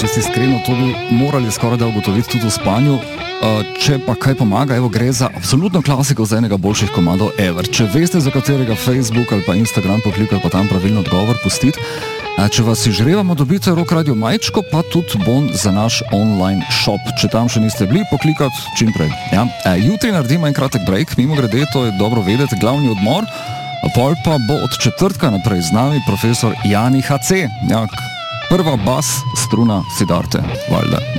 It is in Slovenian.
čisto iskreno, to bi morali skoraj da ugotoviti tudi v spanju. Če pa kaj pomaga, evo, gre za absolutno klasiko za enega boljših komadov ever. Če veste, za katerega Facebook ali pa Instagram poklikati, pa tam pravilno odgovor pustiti. Če vas izžrevamo, dobite Rock Radio majčko, pa tudi bon za naš online shop. Če tam še niste bili, poklikati čim prej. Ja? Jutri naredimo en kratek break, mimo grede, to je dobro vedeti, glavni odmor, pol pa bo od četrtka naprej z nami profesor Jani HC. Ja, prva bas struna Siddharte, valjda.